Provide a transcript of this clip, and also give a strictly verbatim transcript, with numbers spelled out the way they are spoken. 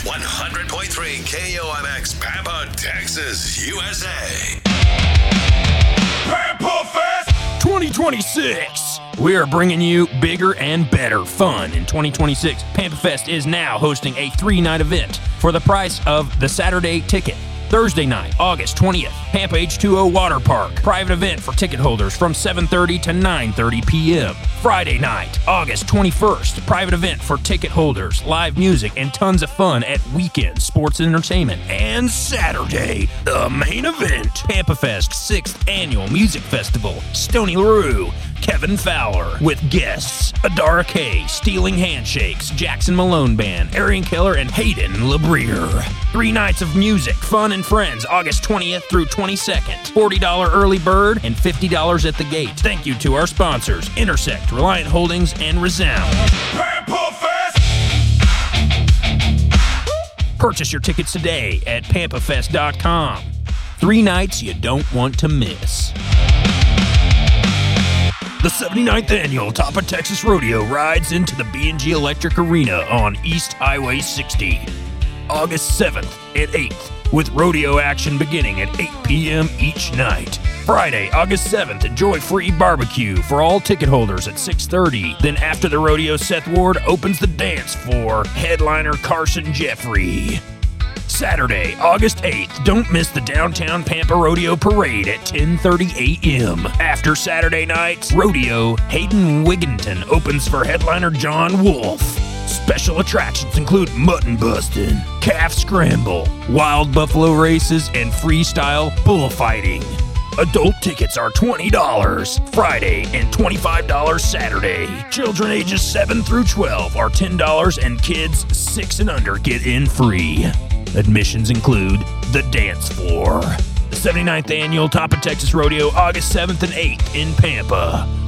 one hundred point three K O M X, Pampa, Texas, U S A. Pampa Fest twenty twenty-six. We are bringing you bigger and better fun in twenty twenty-six. Pampa Fest is now hosting a three-night event for the price of the Saturday ticket. Thursday night, August twentieth, Pampa H two O Water Park. Private event for ticket holders from seven thirty to nine thirty p.m. Friday night, August twenty-first, private event for ticket holders, live music, and tons of fun at Weekend Sports Entertainment. And Saturday, the main event, Pampa Fest sixth Annual Music Festival. Stoney LaRue, Kevin Fowler, with guests Adara Kay, Stealing Handshakes, Jackson Malone Band, Arian Keller, and Hayden LeBrier. Three nights of music, fun, and friends, August twentieth through twenty-second. forty dollars early bird and fifty dollars at the gate. Thank you to our sponsors, Intersect, Reliant Holdings, and Resound. Pampa Fest! Purchase your tickets today at pampa fest dot com. Three nights you don't want to miss. The seventy-ninth Annual Top of Texas Rodeo rides into the B and G Electric Arena on East Highway sixty. August seventh and eighth, with rodeo action beginning at eight p.m. each night. Friday, August seventh, enjoy free barbecue for all ticket holders at six thirty. Then after the rodeo, Seth Ward opens the dance for headliner Carson Jeffrey. Saturday, August eighth, don't miss the Downtown Pampa Rodeo Parade at ten thirty a.m. After Saturday night's rodeo, Hayden Wigginton opens for headliner John Wolfe. Special attractions include mutton busting, calf scramble, wild buffalo races, and freestyle bullfighting. Adult tickets are twenty dollars Friday and twenty-five dollars Saturday. Children ages seven through twelve are ten dollars, and kids six and under get in free. Admissions include the dance floor. The seventy-ninth Annual Top of Texas Rodeo, August seventh and eighth in Pampa.